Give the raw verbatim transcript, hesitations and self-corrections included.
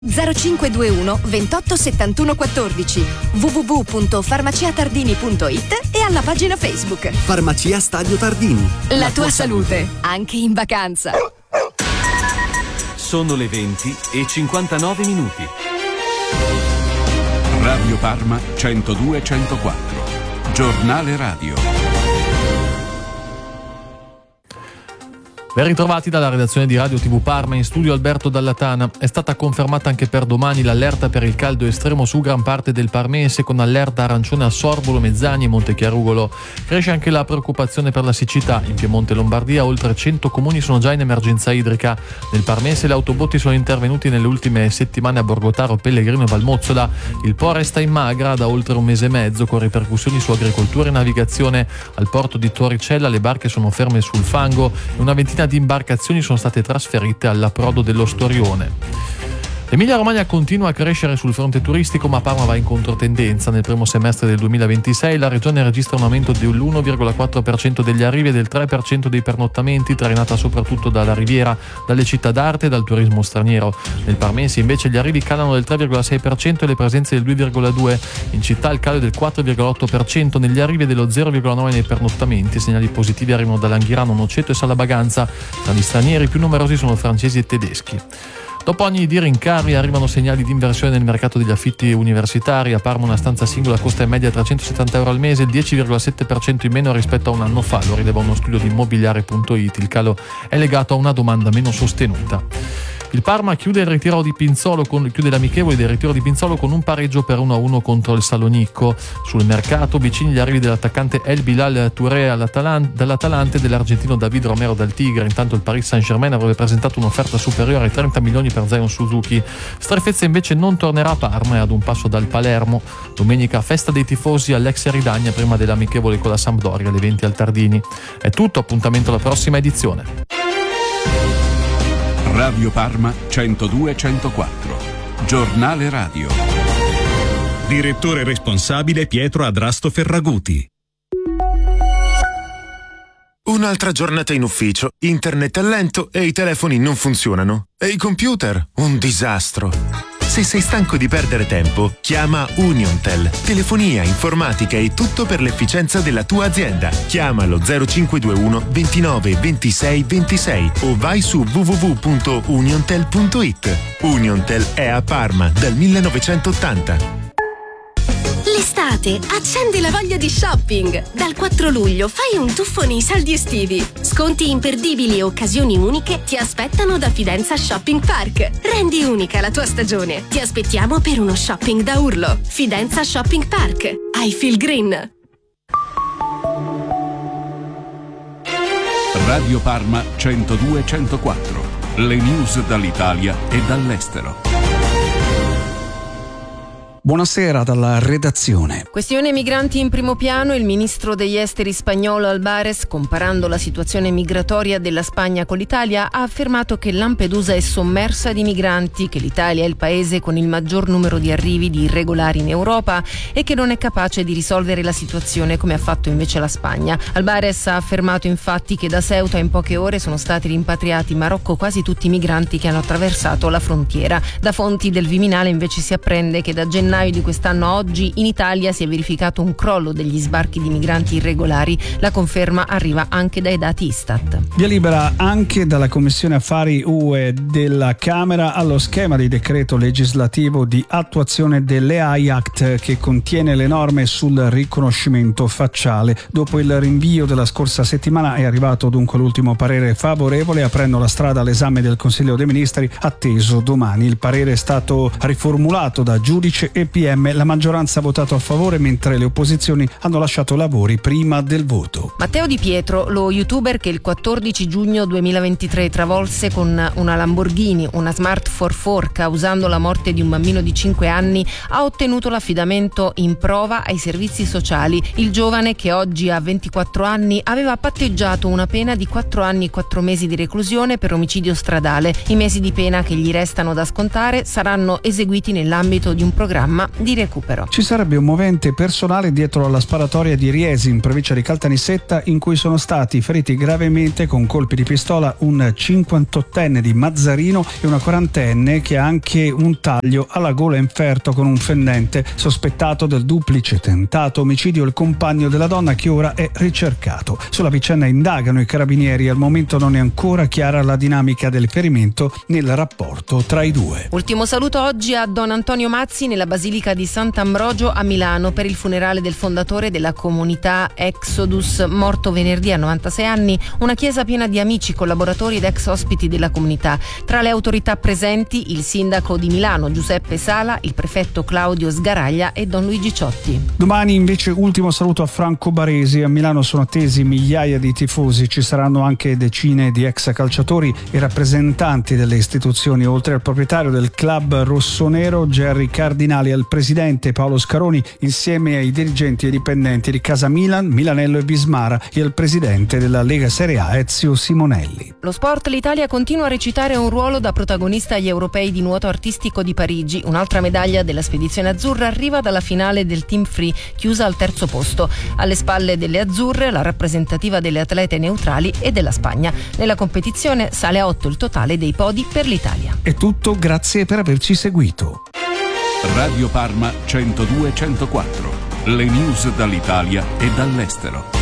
zero cinque due uno ventotto settantuno quattordici w w w punto farmacia tardini punto i t e alla pagina Facebook Farmacia Stadio Tardini. La, La tua, tua salute, salute, anche in vacanza. Sono le venti e cinquantanove minuti. Radio Parma centodue centoquattro. Giornale radio. Ben ritrovati dalla redazione di Radio tivù Parma, in studio Alberto Dallatana. È stata confermata anche per domani l'allerta per il caldo estremo su gran parte del parmense, con allerta arancione a Sorbolo, Mezzani e Montechiarugolo. Cresce anche la preoccupazione per la siccità. In Piemonte e Lombardia oltre cento comuni sono già in emergenza idrica. Nel parmense le autobotti sono intervenuti nelle ultime settimane a Borgotaro, Pellegrino e Valmozzola. Il Po resta in magra da oltre un mese e mezzo, con ripercussioni su agricoltura e navigazione. Al porto di Torricella le barche sono ferme sul fango e una ventina di imbarcazioni sono state trasferite all'approdo dello Storione. L'Emilia Romagna continua a crescere sul fronte turistico, ma Parma va in controtendenza. Nel primo semestre del duemilaventisei la regione registra un aumento dell'uno virgola quattro per cento degli arrivi e del tre per cento dei pernottamenti, trainata soprattutto dalla Riviera, dalle città d'arte e dal turismo straniero. Nel parmense invece gli arrivi calano del tre virgola sei per cento e le presenze del due virgola due per cento. In città il calo è del quattro virgola otto per cento negli arrivi e dello zero virgola nove per cento nei pernottamenti. Segnali positivi arrivano da Langhirano, Noceto e Salabaganza. Tra gli stranieri più numerosi sono francesi e tedeschi. Dopo anni di rincari arrivano segnali di inversione nel mercato degli affitti universitari. A Parma una stanza singola costa in media trecentosettanta euro al mese, il dieci virgola sette per cento in meno rispetto a un anno fa, lo rileva uno studio di immobiliare punto it. Il calo è legato a una domanda meno sostenuta. Il Parma chiude il ritiro di Pinzolo con, chiude l'amichevole del ritiro di Pinzolo con un pareggio per uno a uno contro il Salonicco. Sul mercato vicini gli arrivi dell'attaccante El Bilal Touré dall'Atalanta e dell'argentino David Romero dal Tigre. Intanto il Paris Saint-Germain avrebbe presentato un'offerta superiore ai trenta milioni per Zion Suzuki. Strefezza invece non tornerà a Parma e ad un passo dal Palermo. Domenica festa dei tifosi all'ex Eridagna prima dell'amichevole con la Sampdoria alle venti al Tardini. È tutto, appuntamento alla prossima edizione. Radio Parma centodue centoquattro. Giornale radio. Direttore responsabile Pietro Adrasto Ferraguti. Un'altra giornata in ufficio, internet è lento e i telefoni non funzionano. E i computer? Un disastro. Se sei stanco di perdere tempo, chiama Uniontel. Telefonia, informatica e tutto per l'efficienza della tua azienda. Chiamalo zero cinque due uno ventinove ventisei ventisei o vai su w w w punto uniontel punto it. Uniontel è a Parma dal millenovecentottanta. L'estate accendi la voglia di shopping. Dal quattro luglio fai un tuffo nei saldi estivi. Sconti imperdibili e occasioni uniche ti aspettano da Fidenza Shopping Park. Rendi unica la tua stagione. Ti aspettiamo per uno shopping da urlo. Fidenza Shopping Park. I feel green. Radio Parma centodue centoquattro. Le news dall'Italia e dall'estero. Buonasera dalla redazione. Questione migranti in primo piano. Il ministro degli esteri spagnolo Albares, comparando la situazione migratoria della Spagna con l'Italia, ha affermato che Lampedusa è sommersa di migranti, che l'Italia è il paese con il maggior numero di arrivi di irregolari in Europa e che non è capace di risolvere la situazione come ha fatto invece la Spagna. Albares ha affermato infatti che da Ceuta in poche ore sono stati rimpatriati in Marocco quasi tutti i migranti che hanno attraversato la frontiera. Da fonti del Viminale invece si apprende che da gennaio di quest'anno a oggi in Italia si è verificato un crollo degli sbarchi di migranti irregolari. La conferma arriva anche dai dati Istat. Via libera anche dalla Commissione Affari U E della Camera allo schema di decreto legislativo di attuazione dell'E A I Act, che contiene le norme sul riconoscimento facciale. Dopo il rinvio della scorsa settimana è arrivato dunque l'ultimo parere favorevole, aprendo la strada all'esame del Consiglio dei Ministri atteso domani. Il parere è stato riformulato da giudice e P M. La maggioranza ha votato a favore, mentre le opposizioni hanno lasciato lavori prima del voto. Matteo Di Pietro, lo youtuber che il quattordici giugno duemilaventitré travolse con una Lamborghini una Smart quattro quattro causando la morte di un bambino di cinque anni, ha ottenuto l'affidamento in prova ai servizi sociali. Il giovane, che oggi ha ventiquattro anni, aveva patteggiato una pena di quattro anni e quattro mesi di reclusione per omicidio stradale. I mesi di pena che gli restano da scontare saranno eseguiti nell'ambito di un programma programma di recupero. Ci sarebbe un movente personale dietro alla sparatoria di Riesi, in provincia di Caltanissetta, in cui sono stati feriti gravemente con colpi di pistola un cinquantottenne di Mazzarino e una quarantenne che ha anche un taglio alla gola inferto con un fendente. Sospettato del duplice tentato omicidio il compagno della donna, che ora è ricercato. Sulla vicenda indagano i carabinieri. Al momento non è ancora chiara la dinamica del ferimento nel rapporto tra i due. Ultimo saluto oggi a Don Antonio Mazzi nella Basilica di Sant'Ambrogio a Milano per il funerale del fondatore della comunità Exodus, morto venerdì a novantasei anni. Una chiesa piena di amici, collaboratori ed ex ospiti della comunità. Tra le autorità presenti il sindaco di Milano Giuseppe Sala, il prefetto Claudio Sgaraglia e Don Luigi Ciotti. Domani invece ultimo saluto a Franco Baresi. A Milano sono attesi migliaia di tifosi. Ci saranno anche decine di ex calciatori e rappresentanti delle istituzioni, oltre al proprietario del club rossonero Gerry Cardinali e al presidente Paolo Scaroni, insieme ai dirigenti e dipendenti di Casa Milan, Milanello e Vismara, e al presidente della Lega Serie A Ezio Simonelli. Lo sport, l'Italia continua a recitare un ruolo da protagonista agli europei di nuoto artistico di Parigi. Un'altra medaglia della spedizione azzurra arriva dalla finale del team free, chiusa al terzo posto. Alle spalle delle azzurre la rappresentativa delle atlete neutrali e della Spagna. Nella competizione sale a otto il totale dei podi per l'Italia. È tutto, grazie per averci seguito. Radio Parma centodue centoquattro. Le news dall'Italia e dall'estero.